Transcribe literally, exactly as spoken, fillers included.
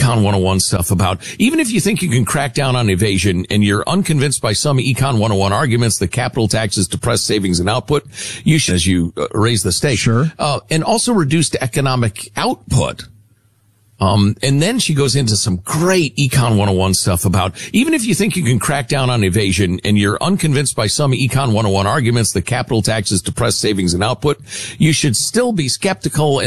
Econ one oh one stuff about, even if you think you can crack down on evasion and you're unconvinced by some Econ one oh one arguments that capital taxes depress savings and output, you should, as you uh, raise the stake. Sure. Uh, and also reduced economic output. Um, and then she goes into some great Econ one oh one stuff about, even if you think you can crack down on evasion and you're unconvinced by some Econ one oh one arguments that capital taxes depress savings and output, you should still be skeptical and